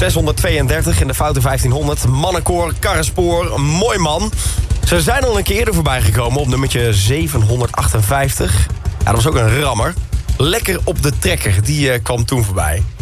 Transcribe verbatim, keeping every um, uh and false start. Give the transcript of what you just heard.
zeshonderdtweeëndertig in de foute vijftienhonderd. Mannenkoor, Karrespoor, mooi man. Ze zijn al een keer eerder voorbij gekomen op nummertje zevenhonderdachtenvijftig. Ja, dat was ook een rammer. Lekker op de trekker, die uh, kwam toen voorbij.